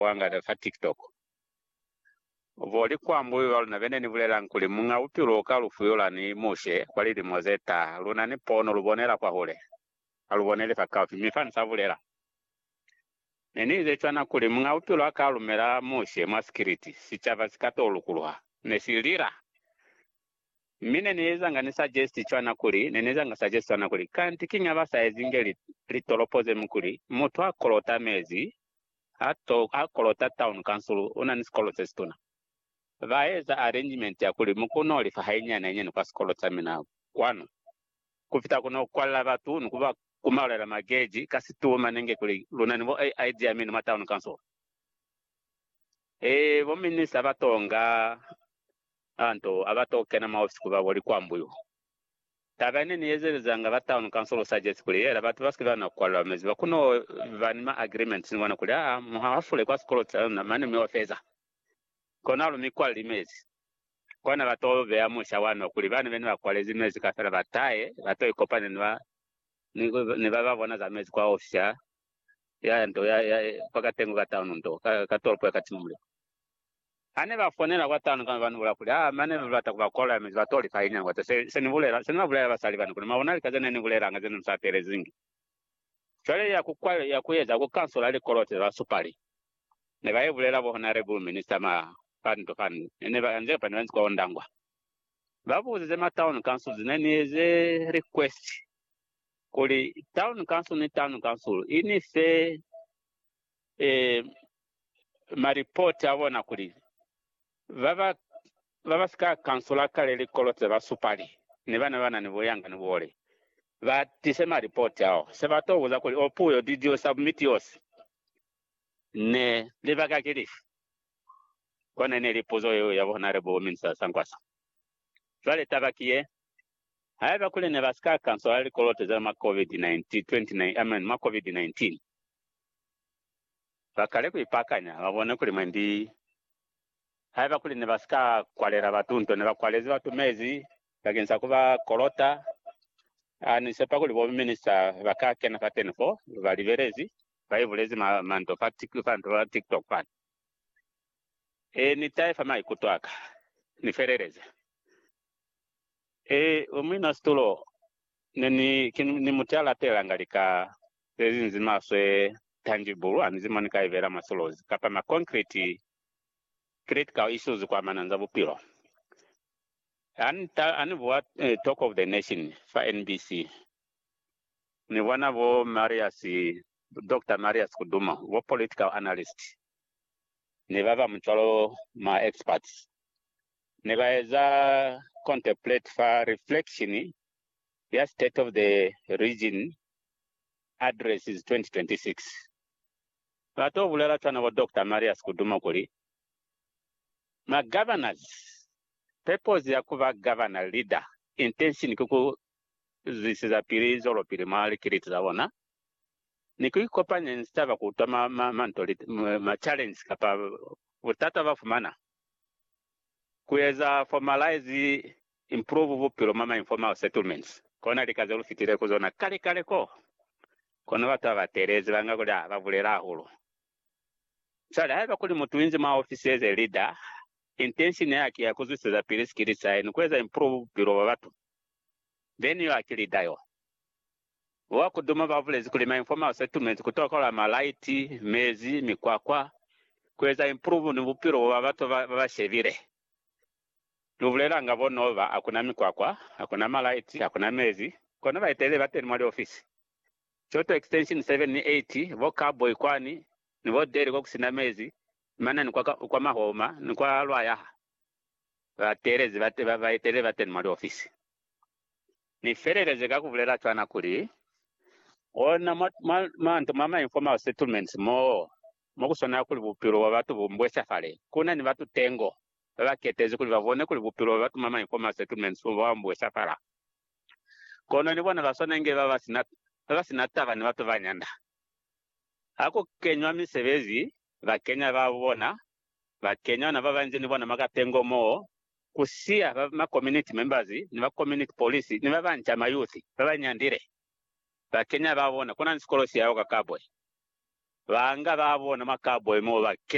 wanga da TikTok voli kwambuyo waluna vene ni vulela nkuli munga upiloka lufuyola ni mushe kwalili mozeta luna ni pono lubonela kwa hule alubonele fakafi mifani savulela nenize chwana kuli munga upilo akalumela mushe mwa security sichava sikato olukulwa nesilira mine niweza nga ni suggest chwana kuli neneza nga suggest chwana kuli kanti kinga basa ezinge litolopoze mkuli mutu akolota mezi akolota town council una nisikolote situna vaeza arrangement ya kuli mukuno olifa hainya na yenye kwa sikolota mina kwano kufita kuno kwala batu nukuba kumaolela mageji kasi tuuma nenge kuli luna nivo idea minu ma town council vo minister batonga anto abatokena ma office kuba boli kwambuyo tabane niyezereza nga ba town council suggest kuli era batu basikira na kwala mezi bakuno vanima agreement ni wana kuli muhafule kwa sikolota na mani miwafeza konalo mikwali mezi kona bato be amusha wano kuli bana bene bakwalezi mezi kafara bataye bato ikopane ni baba bona za mezi kwa ofisha ya ndo ya pakatengo ka town ndo katolpo katimule ane bafonela kwa town kama banu bula kuli mane batakubakola mezi batoli fainya ngata se nivulera basali banu kuli maona kazene nivulera ngazene msapere zingi chale ya kukwala ya kuyeza ku council ali kolote ba supali ne bayevulera bo honorable minister ma pando ene banje panwanzi kwa ondangwa babuze ma town council zinenize request kuli town council ni town council ini se ma report abona kuli baba ska council kale likolote ba supali ne bana ni boyanga ni bole batise ma report yao se batobuza kuli opuyo did you submit yours ne libaga kilifu kone ne lipozo yo ya honorable minister Sankwasa twale tabakiye haiba kule ne baska council ali kolote za ma COVID-19 ma COVID-19 bakale kuipakanya babone kuli mwendi haiba kule ne baska kwalera batunto ne bakwalezi batu mezi bagenza kuba kolota ani sepa kuli bo minister bakake na katenfo baliberezi bayibulezi manto fa TikTok pan ni taifa mai kutwaka ni ferereze umina stulo ni mutiala tela ngalika nzima swe tangible anzima nikaivera masolozi kapa ma concrete critical issues kwa mananza bupiro ani what talk of the nation fa NBC ni wana vo Dr. Marias Kuduma wo political analyst ne baba mcholo ma experts ne baeza contemplate for reflection ya state of the region addresses 2026 bato bulala twana wa Dr. Marias Kuduma kuli ma governors purpose ya kuba governor leader intention kuko zisiza piri zolo piri mali kiriti zabona nikuikopanya nstava kutama ma challenge kapa utata bafumana kuweza formalize improve vupiro mama informal settlements kona likaze ulufitire kuzona kale ko kona watu abaterezi banga kuli bavulera hulu sala haiba kuli mutuinzi ma offices leader intention yake ya kuzisiza piri skills ni kuweza improve vupiro wa watu then yo akili dayo wakuduma bavulezi kulima informal settlement kutoka la malaiti mezi mikwakwa kuweza improve ni vupiro wa watu babashevire nuvulera nga bonova hakuna mikwakwa hakuna malaiti hakuna mezi kona baitele bateni mwali office choto extension 780 vo cowboy kwani ni vo deri kwa kusina mezi mana ni kwa mahoma ni kwa lwaya baterezi baitele bateni mwali office ni ferereze kakuvulera chwana kuli ona manto mama informal settlements mo kusona kuli bupiro wa batu bumbwesa fale kuna ni batu tengo baketeze kuli bavone kuli bupiro wa batu mama informal settlements bo bambwesa fala kono ni bona basona nge baba sinataba ni batu banyanda ako kenywa misebezi bakenya babona bakenya na babanze ni bona makatengo mo kusia ma community members ni ba community police ni babanja ma youth babanyandire bakenya babona kuna nsikolosi yayo kakabwe banga babona makaboy mo